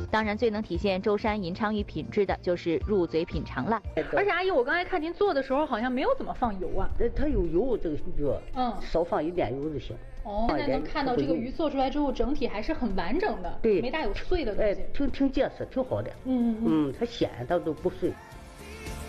当然，最能体现舟山银鲳鱼品质的就是入嘴品尝了。 而且阿姨，我刚才看您做的时候好像没有怎么放油啊。 它有油，这个鱼少放一点油就行。 哦，现在能看到这个鱼做出来之后，整体还是很完整的， 对， 没大有碎的东西。 挺结实，挺好的。它鲜，它都不碎。